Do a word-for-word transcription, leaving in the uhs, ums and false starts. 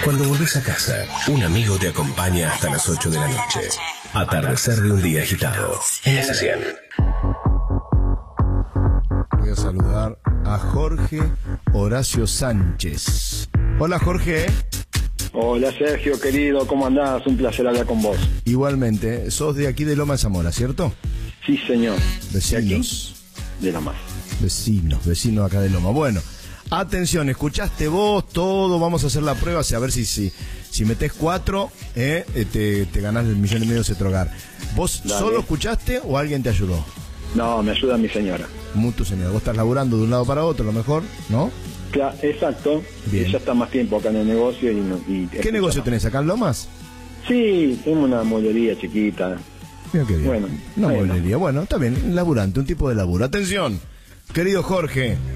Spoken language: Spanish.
Cuando volvés a casa, un amigo te acompaña hasta las ocho de la noche. Atardecer de un día agitado. En ese cien. Voy a saludar a Jorge Horacio Sánchez. Hola, Jorge. Hola, Sergio, querido, ¿cómo andás? Un placer hablar con vos. Igualmente, sos de aquí de Loma de Zamora, ¿cierto? Sí, señor. Vecinos. De, de Loma. Vecinos, vecinos acá de Loma. Bueno, atención, escuchaste vos todo, vamos a hacer la prueba, a ver si si, si metés cuatro, eh, te, te ganás el millón y medio de Cetrogar. ¿Vos Dale. solo escuchaste o alguien te ayudó? No, me ayuda mi señora. Muy tu señora. Vos estás laburando de un lado para otro, a lo mejor, ¿no? Claro, exacto. Bien. Ella está más tiempo acá en el negocio. y, no, y ¿Qué negocio más. tenés acá en Lomas? Sí, tengo una mueblería chiquita. Mira qué bien. Bueno, una bueno. mueblería. Bueno, está bien, laburante, un tipo de laburo. Atención, querido Jorge.